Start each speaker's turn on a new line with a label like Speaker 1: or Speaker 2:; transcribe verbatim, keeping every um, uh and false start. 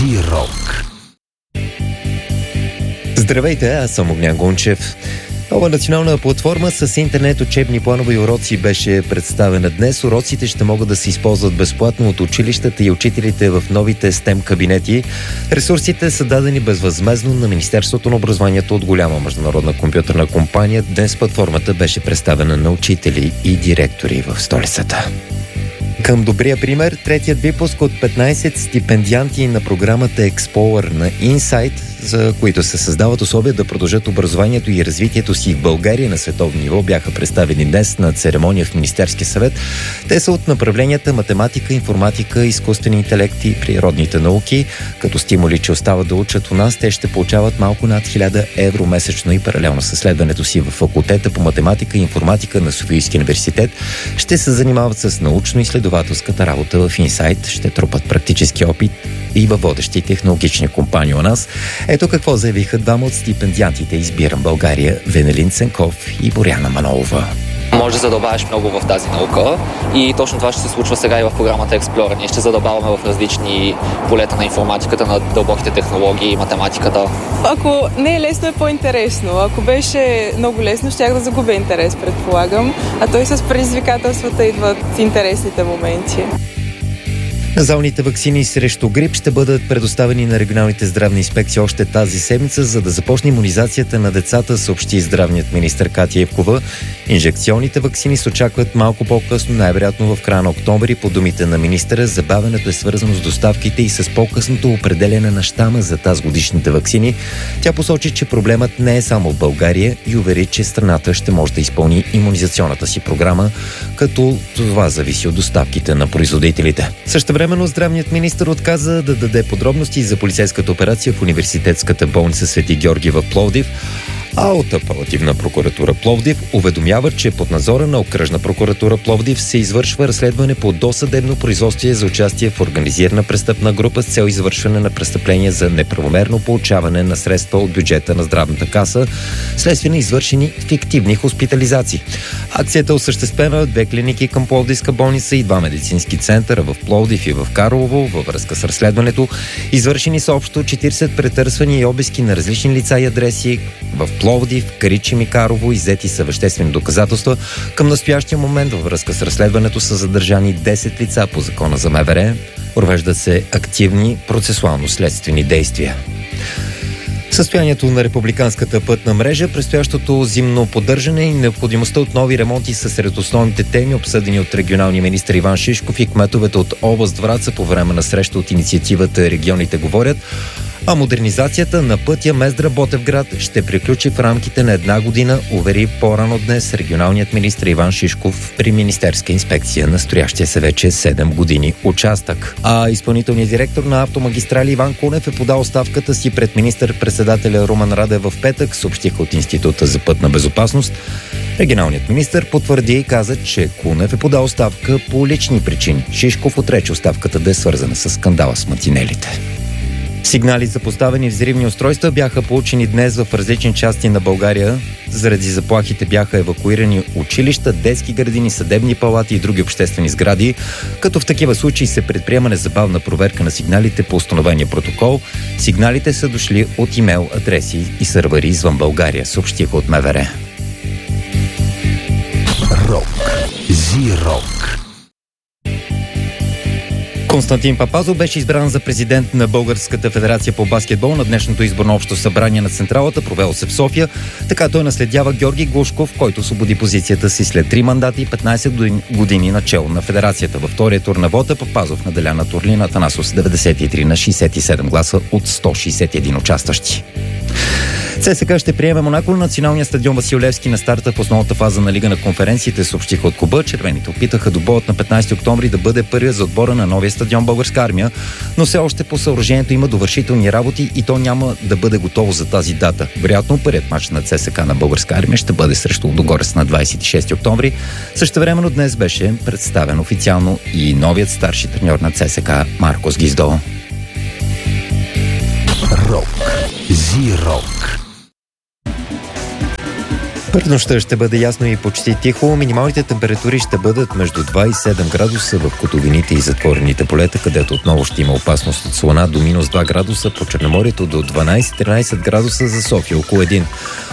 Speaker 1: Зирок.
Speaker 2: Здравейте, аз съм Огнян Гунчев. Нова национална платформа с интернет учебни планове и уроци беше представена днес. Уроците ще могат да се използват безплатно от училищата и учителите в новите STEM кабинети. Ресурсите са дадени безвъзмездно на Министерството на образованието от голяма международна компютърна компания. Днес платформата беше представена на учители и директори в столицата. Към добрия пример, третият випуск от петнайсет стипендианти на програмата Explorer на Insight, за които се създават условия да продължат образованието и развитието си в България на световно ниво, бяха представени днес на церемония в Министерския съвет. Те са от направленията математика, информатика, изкуствен интелект и природните науки. Като стимули, че остават да учат у нас, те ще получават малко над хиляда евро месечно и паралелно със следването си в факултета по математика и информатика на Софийския университет ще се занимават с научно-изследователската работа в Insight, ще трупат практически опит и във водещи технологични компании у нас. Ето какво заявиха двама от стипендиантите Избирам България, Венелин Ценков и Боряна Манолова.
Speaker 3: Може да задълбаваш много в тази наука и точно това ще се случва сега и в програмата Explorer. Ние ще задълбаваме в различни полета на информатиката, на дълбоките технологии и математиката.
Speaker 4: Ако не е лесно, е по-интересно. Ако беше много лесно, щях да загубя интерес, предполагам. А той с предизвикателствата идват интересните моменти.
Speaker 2: Назалните ваксини срещу грип ще бъдат предоставени на регионалните здравни инспекции още тази седмица, за да започне имунизацията на децата, съобщи здравният министър Катя Евкова. Инжекционните ваксини се очакват малко по-късно, най-вероятно в края на октомври. По думите на министъра, забавянето е свързано с доставките и с по-късното определяне на щама за тази годишните ваксини. Тя посочи, че проблемът не е само в България и увери, че страната ще може да изпълни имунизационната си програма, като това зависи от доставките на производителите. Същевременно здравният министър отказа да даде подробности за полицейската операция в университетската болница Свети Георги в Пловдив, а от Апелативна прокуратура Пловдив уведомява, че под надзора на Окръжна прокуратура Пловдив се извършва разследване по досъдебно производство за участие в организирана престъпна група с цел извършване на престъпления за неправомерно получаване на средства от бюджета на здравната каса, следствие на извършени фиктивни хоспитализации. Акцията е осъществена от две клиники към Пловдивска болница и два медицински центъра в Пловдив и в Карлово. Във връзка с разследването извършени са общо четирийсет претърсвания и обиски на различни лица и адреси в Пловдив, Каричим и Карово. Иззети са веществени доказателства. Към настоящия момент във връзка с разследването са задържани десет лица по закона за МВР. Провеждат се активни процесуално-следствени действия. Състоянието на републиканската пътна мрежа, предстоящото зимно поддържане и необходимостта от нови ремонти са сред основните теми, обсъдени от регионалния министър Иван Шишков и кметовете от област Враца по време на среща от инициативата "Регионите говорят", а модернизацията на пътя Мездра-Ботевград ще приключи в рамките на една година, увери по-рано днес регионалният министър Иван Шишков при Министерска инспекция на строящия се вече седем години участък. А изпълнителният директор на Автомагистрали Иван Кунев е подал оставката си пред министър-председателя Румен Радев в петък, съобщиха от Института за пътна безопасност. Регионалният министър потвърди и каза, че Кунев е подал оставка по лични причини. Шишков отрече оставката да е свързана с скандала с мантинелите. Сигнали за поставени взривни устройства бяха получени днес в различни части на България. Заради заплахите бяха евакуирани училища, детски градини, съдебни палати и други обществени сгради, като в такива случаи се предприема незабавна проверка на сигналите по установения протокол. Сигналите са дошли от имейл адреси и сървъри извън България, съобщиха от МВР.
Speaker 1: Рок. Зирок.
Speaker 2: Константин Папазов беше избран за президент на Българската федерация по баскетбол на днешното изборно общо събрание на Централата, провело се в София. Така той наследява Георги Глушков, който освободи позицията си след три мандата и петнайсет години начело на федерацията. Във втория тур на вота Папазов наделя на Турлин Атанасов деветдесет и три на шейсет и седем гласа от сто шейсет и един участващи. ЦСКА ще приеме Монако на националния стадион Васил Левски на старта в основната фаза на Лига на конференциите, съобщиха от клуба. Червените опитаха до боят на петнайсети октомври да бъде първия за отбора на новия стадион Българска армия, но все още по съоръжението има довършителни работи и то няма да бъде готово за тази дата. Вероятно първият мач на ЦСКА на Българска армия ще бъде срещу Лудогорец на двайсет и шести октомври. Същевременно днес беше представен официално и новият старши треньор на ЦСКА Маркос Гиздо.
Speaker 1: Рок. Зирок.
Speaker 2: През нощта ще бъде ясно и почти тихо. Минималните температури ще бъдат между два и седем градуса в котловините и затворените полета, където отново ще има опасност от слана, до минус два градуса по Черноморието, до дванайсет-тринайсет градуса за София, около един.